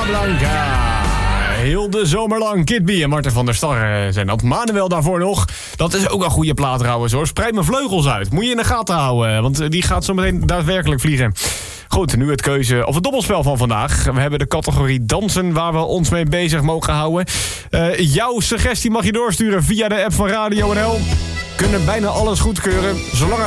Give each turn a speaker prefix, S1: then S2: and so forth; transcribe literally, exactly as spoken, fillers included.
S1: Blanca. Heel de zomer lang. Kid B en Marten van der Star zijn dat. Manuel daarvoor nog. Dat is ook een goede plaat trouwens hoor. Spreid mijn vleugels uit. Moet je in de gaten houden. Want die gaat zo meteen daadwerkelijk vliegen. Goed, nu het keuze of het dobbelspel van vandaag. We hebben de categorie dansen waar we ons mee bezig mogen houden. Uh, jouw suggestie mag je doorsturen via de app van Radio N L. Kunnen bijna alles goedkeuren. Zolang